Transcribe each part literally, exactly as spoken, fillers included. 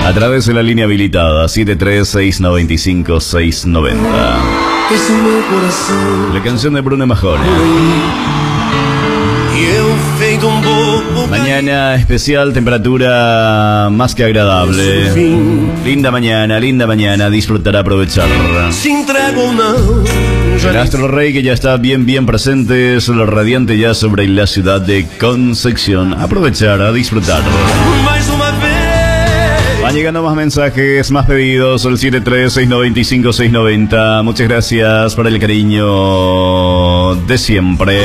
A través de la línea habilitada siete tres seis nueve cinco seis nueve cero. La canción de Bruno Majone. Mañana especial, temperatura más que agradable. Linda mañana, linda mañana, disfrutar, aprovechar. El astro rey que ya está bien, bien presente, solo radiante ya sobre la ciudad de Concepción. Aprovechar, a disfrutar. Van llegando más mensajes, más pedidos al siete tres seis nueve cinco seis nueve cero. Muchas gracias por el cariño de siempre.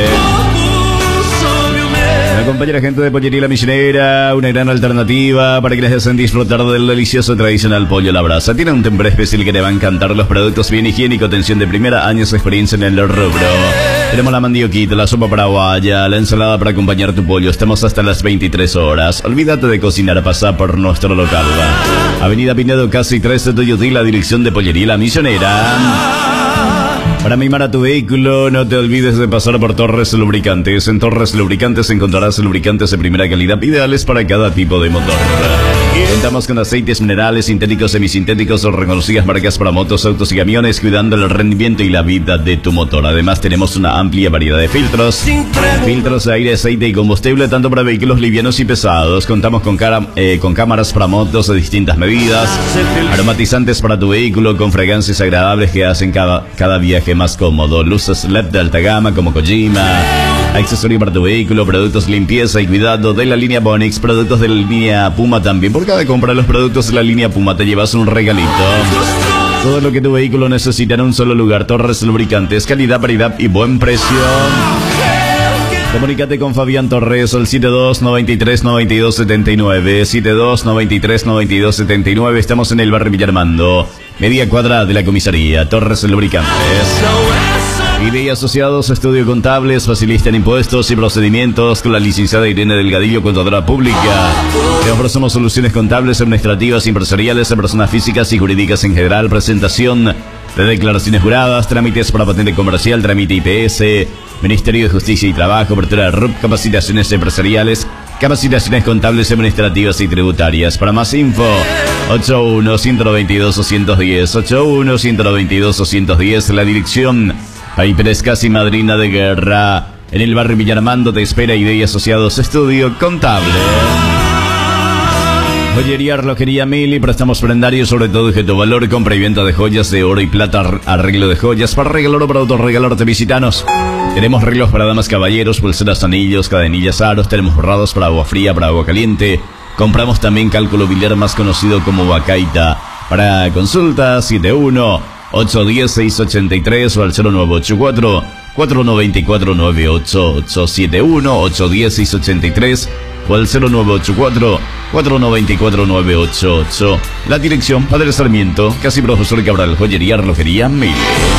Me acompaña la gente de Pollería La Misionera, una gran alternativa para que les hacen disfrutar del delicioso tradicional pollo a la brasa. Tiene un temple especial que te va a encantar, los productos bien higiénicos, atención de primera, años de experiencia en el rubro. Tenemos la mandioquita, la sopa paraguaya, la ensalada para acompañar tu pollo. Estamos hasta las veintitrés horas. Olvídate de cocinar, pasar por nuestro local. Avenida Pinedo, casi trece de Tuyutí, la dirección de Pollería La Misionera. Para mimar a tu vehículo, no te olvides de pasar por Torres Lubricantes. En Torres Lubricantes encontrarás lubricantes de primera calidad, ideales para cada tipo de motor. Contamos con aceites minerales, sintéticos, semisintéticos o reconocidas marcas para motos, autos y camiones, cuidando el rendimiento y la vida de tu motor. Además, tenemos una amplia variedad de filtros. Filtros de aire, aceite y combustible, tanto para vehículos livianos y pesados. Contamos con, cara, eh, con cámaras para motos de distintas medidas. Aromatizantes para tu vehículo, con fragancias agradables que hacen cada, cada viaje más cómodo. Luces L E D de alta gama como Kojima. Accesorio para tu vehículo, productos limpieza y cuidado de la línea Bonix, productos de la línea Puma también. Por cada compra de los productos de la línea Puma te llevas un regalito. Todo lo que tu vehículo necesita en un solo lugar. Torres Lubricantes, calidad, paridad y buen precio. Comunícate con Fabián Torres al siete dos nueve tres nueve dos siete nueve, siete dos nueve tres nueve dos siete nueve. Estamos en el barrio Villarmando, media cuadra de la comisaría. Torres Lubricantes. I D Asociados, estudio contables, facilista en impuestos y procedimientos, con la licenciada Irene Delgadillo, contadora pública. Te ofrecemos soluciones contables, administrativas, empresariales, a personas físicas y jurídicas en general, presentación de declaraciones juradas, trámites para patente comercial, trámite I P S, Ministerio de Justicia y Trabajo, apertura de R U P, capacitaciones empresariales, capacitaciones contables, administrativas y tributarias. Para más info, ocho uno, uno nueve dos, dos uno cero, ocho uno, uno nueve dos, dos uno cero, la dirección Paiperes Casi Madrina de Guerra. En el barrio Villarmando te espera I D Asociados, estudio contable. Joyería, relojería Mili, préstamos prendarios, sobre todo objeto valor, compra y venta de joyas de oro y plata, arreglo de joyas, para regalar o para autorregalarte, visitanos. Tenemos relojes para damas, caballeros, pulseras, anillos, cadenillas, aros, tenemos borrados para agua fría, para agua caliente. Compramos también cálculo biliar, más conocido como Bacaita. Para consultas, siete uno, ocho uno cero, seis ocho tres o al cero nueve ocho cuatro, cuatro nueve cuatro, nueve ocho ocho, siete uno, ocho uno cero, seis ocho tres o al cero nueve ocho cuatro, cuatro nueve cuatro, nueve ocho ocho. La dirección Padre Sarmiento, casi Profesor Cabral, joyería, relojería Mil.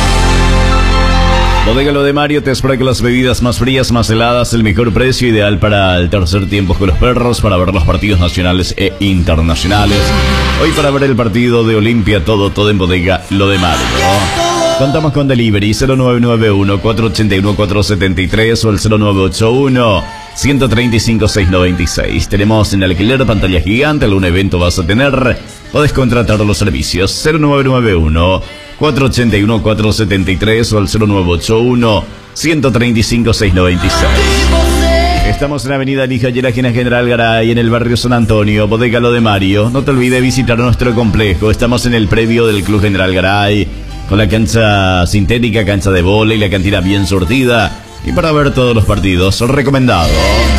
Bodega Lo de Mario te espera con las bebidas más frías, más heladas, el mejor precio, ideal para el tercer tiempo con los perros, para ver los partidos nacionales e internacionales. Hoy para ver el partido de Olimpia, todo, todo en Bodega Lo de Mario. Contamos con delivery cero nueve nueve uno, cuatro ocho uno, cuatro siete tres o el cero nueve ocho uno, uno tres cinco, seis nueve seis. Tenemos en alquiler pantalla gigante, algún evento vas a tener, podés contratar los servicios cero nueve nueve uno, cuatro ocho uno, cuatro siete tres o al cero nueve ocho uno, uno tres cinco, seis nueve seis. Estamos en la avenida Lijayera, esquina General Garay, en el barrio San Antonio, Bodega Lo de Mario. No te olvides visitar nuestro complejo. Estamos en el predio del Club General Garay, con la cancha sintética, cancha de vóley, la cantina bien surtida. Y para ver todos los partidos, recomendado.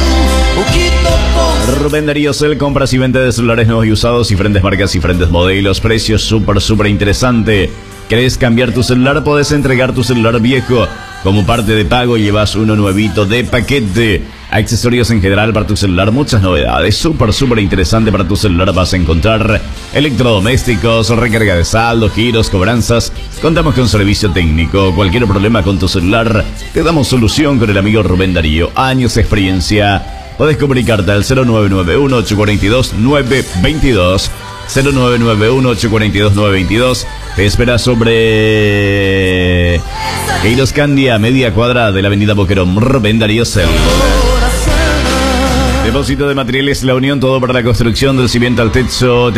Rubén Darío Cel, compras y venta de celulares nuevos y usados, diferentes marcas, diferentes modelos, precios súper, súper interesante. ¿Querés cambiar tu celular? Podés entregar tu celular viejo. Como parte de pago llevas uno nuevito de paquete. Accesorios en general para tu celular, muchas novedades. Súper, súper interesante para tu celular. Vas a encontrar electrodomésticos, recarga de saldo, giros, cobranzas. Contamos con servicio técnico. Cualquier problema con tu celular, te damos solución con el amigo Rubén Darío. Años de experiencia. Podés comunicarte al cero nueve nueve uno, ocho cuatro dos, nueve dos dos. cero nueve nueve uno, ocho cuatro dos, nueve dos dos. Te espera sobre Queiros Candia, media cuadra de la avenida Boquerón. Rubén Darío Cel. Depósito de materiales La Unión, todo para la construcción, del cimiento al techo.